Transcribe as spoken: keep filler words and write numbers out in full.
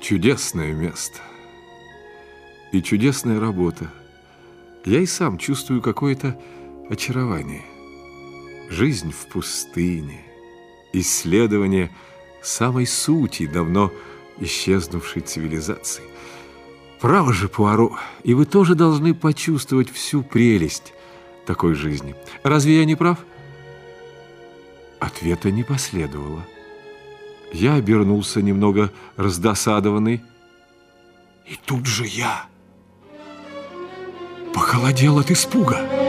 Чудесное место и чудесная работа. Я и сам чувствую какое-то очарование. Жизнь в пустыне, исследование самой сути давно исчезнувшей цивилизации. Право же, Пуаро, и вы тоже должны почувствовать всю прелесть такой жизни. Разве я не прав? Ответа не последовало. Я обернулся немного раздосадованный, и тут же я похолодел от испуга.